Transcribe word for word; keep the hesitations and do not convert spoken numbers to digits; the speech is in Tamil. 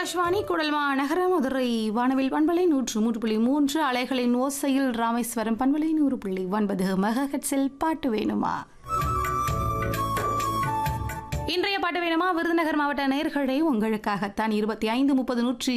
ஆகாஷ்வாணி குடல்மா நகர மதுரை வானவில் பண்பலை நூற்று மூன்று புள்ளி மூன்று அலைகளின் ஓசையில் ராமேஸ்வரம் பண்பலை நூறு புள்ளி ஒன்பது மெகாஹெட்ஸில் பாட்டு வேணுமா. இன்றைய பாட்டு வேணுமா விருதுநகர் மாவட்ட நேயர்களை உங்களுக்காகத்தான் இருபத்தி ஐந்து முப்பது நூற்றி